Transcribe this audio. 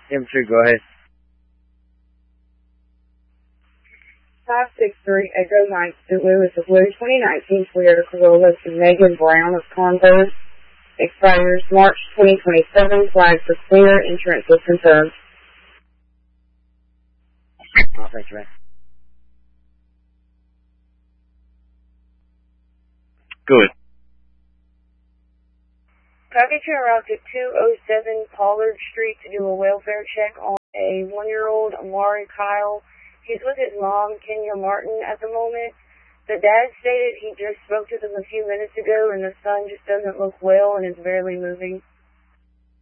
Infantry, go ahead. 563 Echo 9 St. Louis of Blue 2019 Toyota Corolla to Megan Brown of Converse. Expires March 2027. Flags are clear. Insurance is confirmed. Oh, thank you, man. Good. Copy to route to 207 Pollard Street to do a welfare check on a 1-year-old Amari Kyle. He's with his mom, Kenya Martin, at the moment. The dad stated he just spoke to them a few minutes ago and the son just doesn't look well and is barely moving.